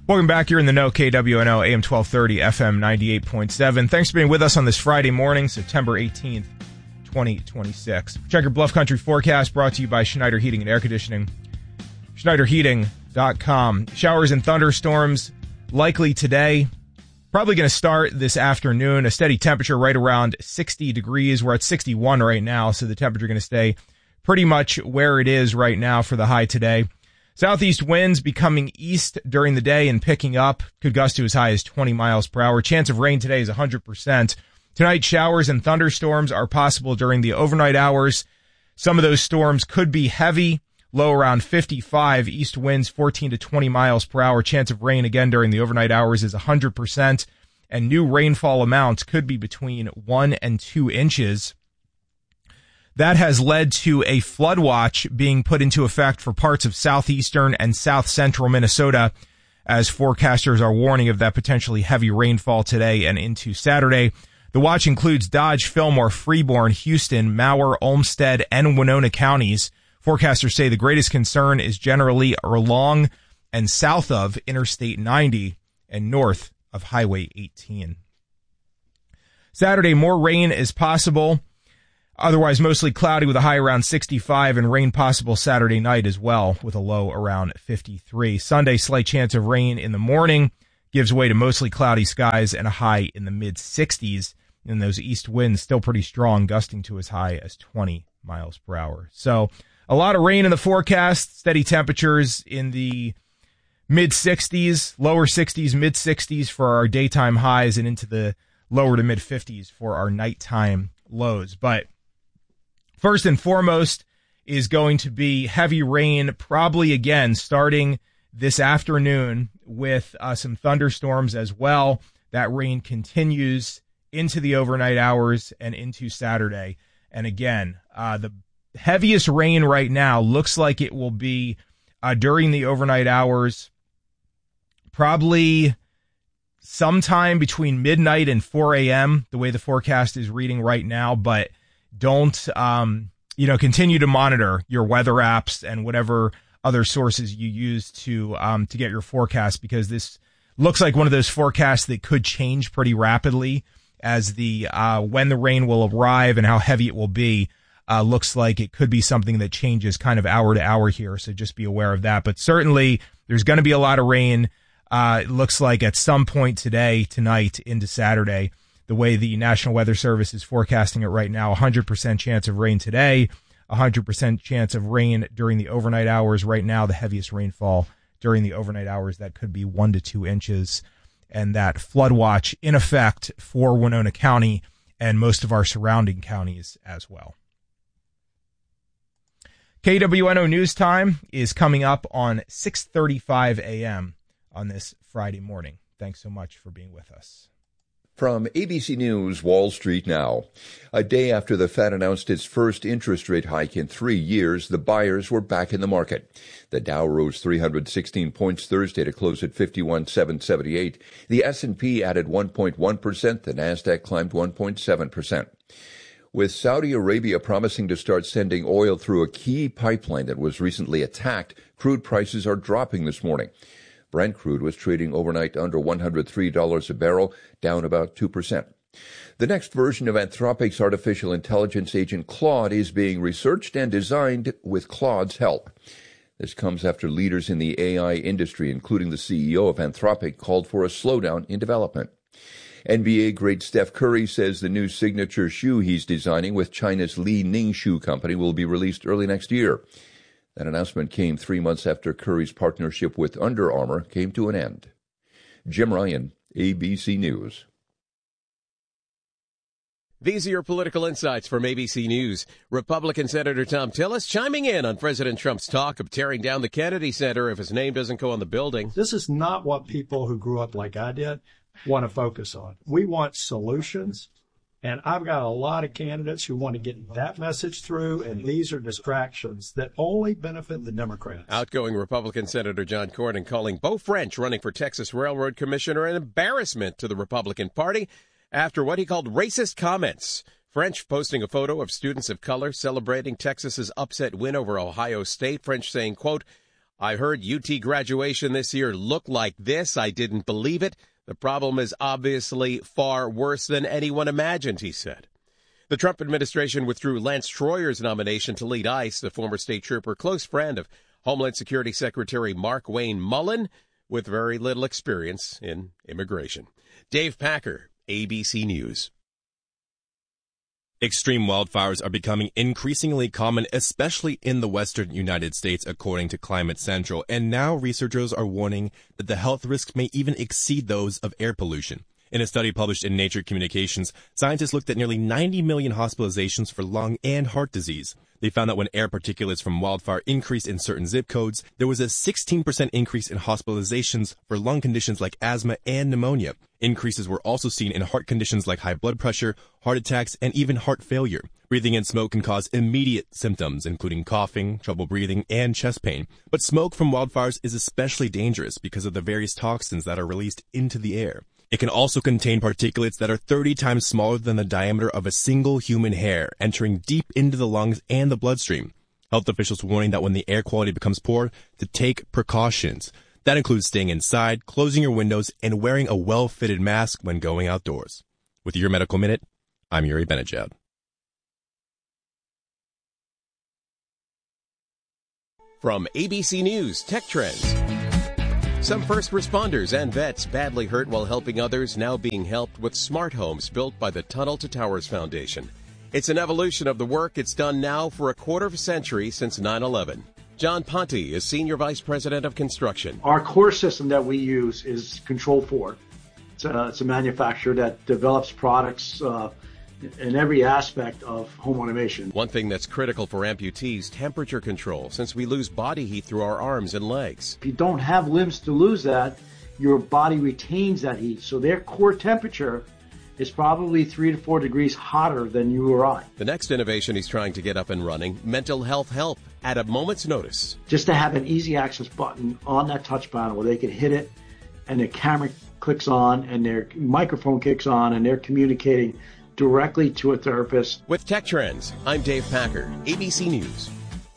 Welcome back. You're in the know, KWNO, AM 1230, FM 98.7. Thanks for being with us on this Friday morning, September 18th, 2026. Check your Bluff Country forecast brought to you by Schneider Heating and Air Conditioning. SchneiderHeating.com. Showers and thunderstorms likely today. Probably going to start this afternoon. A steady temperature right around 60 degrees. We're at 61 right now, so the temperature going to stay pretty much where it is right now for the high today. Southeast winds becoming east during the day and picking up. Could gust to as high as 20 miles per hour. Chance of rain today is 100%. Tonight, showers and thunderstorms are possible during the overnight hours. Some of those storms could be heavy, low around 55. East winds 14 to 20 miles per hour. Chance of rain again during the overnight hours is 100%. And new rainfall amounts could be between 1 and 2 inches. That has led to a flood watch being put into effect for parts of southeastern and south central Minnesota, as forecasters are warning of that potentially heavy rainfall today and into Saturday. The watch includes Dodge, Fillmore, Freeborn, Houston, Mower, Olmsted, and Winona counties. Forecasters say the greatest concern is generally along and south of Interstate 90 and north of Highway 18. Saturday, more rain is possible. Otherwise, mostly cloudy with a high around 65 and rain possible Saturday night as well with a low around 53. Sunday, slight chance of rain in the morning gives way to mostly cloudy skies and a high in the mid-60s. And those east winds still pretty strong, gusting to as high as 20 miles per hour. So a lot of rain in the forecast, steady temperatures in the mid-60s, lower 60s, mid-60s for our daytime highs and into the lower to mid-50s for our nighttime lows. But first and foremost is going to be heavy rain, probably again starting this afternoon with some thunderstorms as well. That rain continues into the overnight hours and into Saturday. And again, the heaviest rain right now looks like it will be during the overnight hours, probably sometime between midnight and 4 a.m., the way the forecast is reading right now. But don't, continue to monitor your weather apps and whatever other sources you use to get your forecast, because this looks like one of those forecasts that could change pretty rapidly as the when the rain will arrive and how heavy it will be. Looks like it could be something that changes kind of hour to hour here, so just be aware of that. But certainly there's going to be a lot of rain. It looks like at some point today, tonight, into Saturday. The way the National Weather Service is forecasting it right now, 100% chance of rain today, 100% chance of rain during the overnight hours. Right now, the heaviest rainfall during the overnight hours, that could be 1 to 2 inches. And that flood watch in effect for Winona County and most of our surrounding counties as well. KWNO News Time is coming up on 6:35 a.m. on this Friday morning. Thanks so much for being with us. From ABC News, Wall Street Now. A day after the Fed announced its first interest rate hike in 3 years, the buyers were back in the market. The Dow rose 316 points Thursday to close at 51,778. The S&P added 1.1%. The Nasdaq climbed 1.7%. With Saudi Arabia promising to start sending oil through a key pipeline that was recently attacked, crude prices are dropping this morning. Brent crude was trading overnight under $103 a barrel, down about 2%. The next version of Anthropic's artificial intelligence agent Claude is being researched and designed with Claude's help. This comes after leaders in the AI industry, including the CEO of Anthropic, called for a slowdown in development. NBA great Steph Curry says the new signature shoe he's designing with China's Li Ning Shoe Company will be released early next year. That announcement came 3 months after Curry's partnership with Under Armour came to an end. Jim Ryan, ABC News. These are your political insights from ABC News. Republican Senator Thom Tillis chiming in on President Trump's talk of tearing down the Kennedy Center if his name doesn't go on the building. This is not what people who grew up like I did want to focus on. We want solutions. And I've got a lot of candidates who want to get that message through, and these are distractions that only benefit the Democrats. Outgoing Republican Senator John Cornyn calling Beau French running for Texas Railroad Commissioner an embarrassment to the Republican Party after what he called racist comments. French posting a photo of students of color celebrating Texas's upset win over Ohio State. French saying, quote, I heard UT graduation this year looked like this. I didn't believe it. The problem is obviously far worse than anyone imagined, he said. The Trump administration withdrew Lance Troyer's nomination to lead ICE, the former state trooper, close friend of Homeland Security Secretary Mark Wayne Mullen, with very little experience in immigration. Dave Packer, ABC News. Extreme wildfires are becoming increasingly common, especially in the western United States, according to Climate Central. And now researchers are warning that the health risks may even exceed those of air pollution. In a study published in Nature Communications, scientists looked at nearly 90 million hospitalizations for lung and heart disease. They found that when air particulates from wildfire increased in certain zip codes, there was a 16% increase in hospitalizations for lung conditions like asthma and pneumonia. Increases were also seen in heart conditions like high blood pressure, heart attacks, and even heart failure. Breathing in smoke can cause immediate symptoms, including coughing, trouble breathing, and chest pain. But smoke from wildfires is especially dangerous because of the various toxins that are released into the air. It can also contain particulates that are 30 times smaller than the diameter of a single human hair, entering deep into the lungs and the bloodstream. Health officials warning that when the air quality becomes poor, to take precautions. That includes staying inside, closing your windows, and wearing a well-fitted mask when going outdoors. With your Medical Minute, I'm Yuri Benejad. From ABC News Tech Trends. Some first responders and vets badly hurt while helping others now being helped with smart homes built by the Tunnel to Towers Foundation. It's an evolution of the work it's done now for a quarter of a century since 9/11. John Ponte is Senior Vice President of Construction. Our core system that we use is Control4. It's a manufacturer that develops products in every aspect of home automation. One thing that's critical for amputees, temperature control, since we lose body heat through our arms and legs. If you don't have limbs to lose that, your body retains that heat. So their core temperature is probably 3 to 4 degrees hotter than you or I. The next innovation he's trying to get up and running, mental health help at a moment's notice. Just to have an easy access button on that touch panel where they can hit it and their camera clicks on and their microphone kicks on and they're communicating directly to a therapist. With Tech Trends, I'm Dave Packer, ABC News.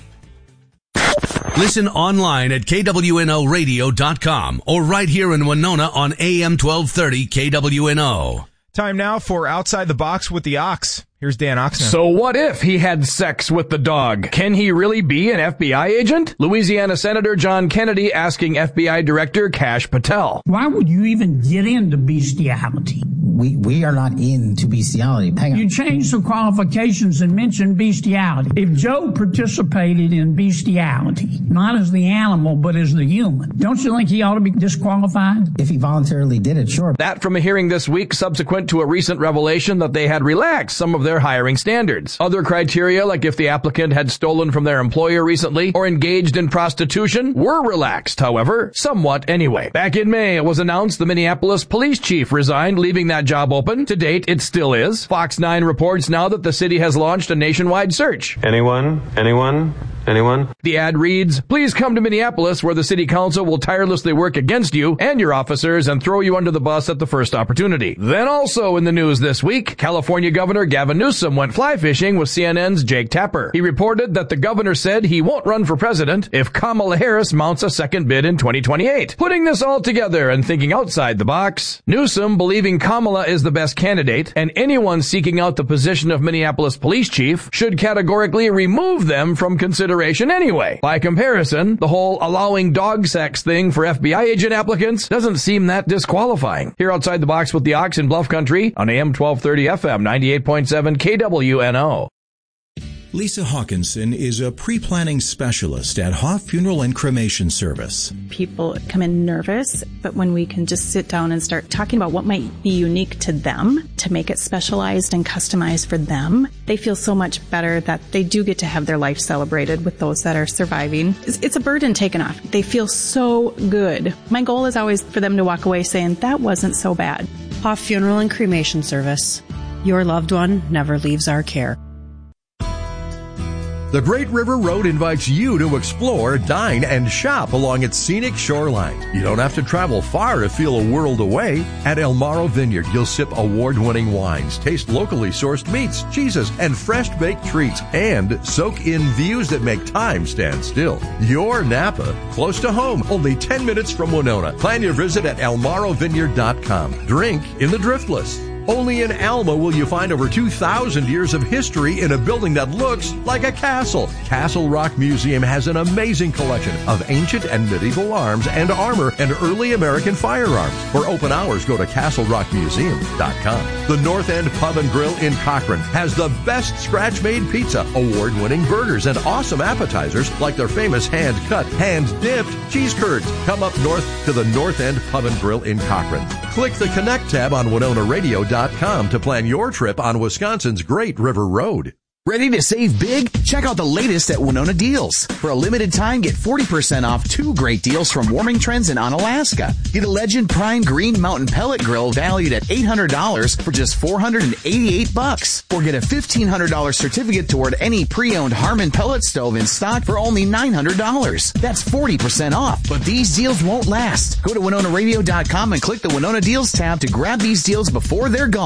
Listen online at KWNOradio.com or right here in Winona on AM 1230 KWNO. Time now for Outside the Box with the Ox. Here's Dan Oxner. So what if he had sex with the dog? Can he really be an FBI agent? Louisiana Senator John Kennedy asking FBI Director Kash Patel. Why would you even get into bestiality? We are not into bestiality. Hang on. You changed the qualifications and mentioned bestiality. If Joe participated in bestiality, not as the animal, but as the human, don't you think he ought to be disqualified? If he voluntarily did it, sure. That from a hearing this week subsequent to a recent revelation that they had relaxed some of their hiring standards. Other criteria, like if the applicant had stolen from their employer recently or engaged in prostitution, were relaxed, however, somewhat anyway. Back in May, it was announced the Minneapolis police chief resigned, leaving that job open. To date, it still is. Fox 9 reports now that the city has launched a nationwide search. Anyone? The ad reads, "Please come to Minneapolis where the city council will tirelessly work against you and your officers and throw you under the bus at the first opportunity." Then also in the news this week, California Governor Gavin Newsom went fly fishing with CNN's Jake Tapper. He reported that the governor said he won't run for president if Kamala Harris mounts a second bid in 2028. Putting this all together and thinking outside the box, Newsom believing Kamala is the best candidate and anyone seeking out the position of Minneapolis police chief should categorically remove them from consideration anyway. By comparison, the whole allowing dog sex thing for FBI agent applicants doesn't seem that disqualifying. Here outside the box with the Ox in Bluff Country on AM 1230 FM 98.7 KWNO. Lisa Hawkinson is a pre-planning specialist at Hoff Funeral and Cremation Service. People come in nervous, but when we can just sit down and start talking about what might be unique to them to make it specialized and customized for them, they feel so much better that they do get to have their life celebrated with those that are surviving. It's a burden taken off. They feel so good. My goal is always for them to walk away saying, that wasn't so bad. Hoff Funeral and Cremation Service. Your loved one never leaves our care. The Great River Road invites you to explore, dine, and shop along its scenic shoreline. You don't have to travel far to feel a world away. At El Morro Vineyard, you'll sip award-winning wines, taste locally sourced meats, cheeses, and fresh-baked treats, and soak in views that make time stand still. Your Napa, close to home, only 10 minutes from Winona. Plan your visit at elmorrovineyard.com. Drink in the Driftless. Only in Alma will you find over 2,000 years of history in a building that looks like a castle. Castle Rock Museum has an amazing collection of ancient and medieval arms and armor and early American firearms. For open hours, go to castlerockmuseum.com. The North End Pub and Grill in Cochrane has the best scratch-made pizza, award-winning burgers, and awesome appetizers like their famous hand-cut, hand-dipped cheese curds. Come up north to the North End Pub and Grill in Cochrane. Click the Connect tab on WinonaRadio.com to plan your trip on Wisconsin's Great River Road. Ready to save big? Check out the latest at Winona Deals. For a limited time, get 40% off 2 great deals from Warming Trends and Onalaska. Get a Legend Prime Green Mountain Pellet Grill valued at $800 for just $488. Or get a $1,500 certificate toward any pre-owned Harmon pellet stove in stock for only $900. That's 40% off. But these deals won't last. Go to WinonaRadio.com and click the Winona Deals tab to grab these deals before they're gone.